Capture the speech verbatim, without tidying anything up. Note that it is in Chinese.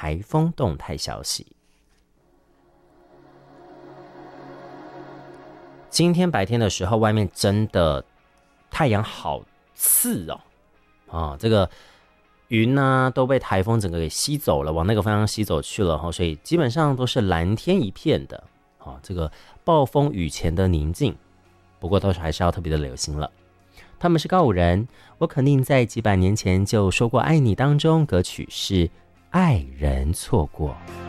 台风动态消息。今天白天的时候，外面真的太阳好刺哦，啊，这个云呢、啊、都被台风整个给吸走了，往那个方向吸走去了哈，所以基本上都是蓝天一片的啊。这个暴风雨前的宁静，不过倒是还是要特别的留心了。他们是告五人，我肯定在几百年前就说过爱你当中，歌曲是爱人错过。